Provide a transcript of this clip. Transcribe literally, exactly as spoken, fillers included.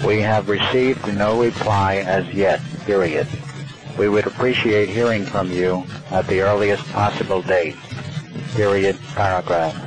We have received no reply as yet, period. We would appreciate hearing from you at the earliest possible date, period, paragraph.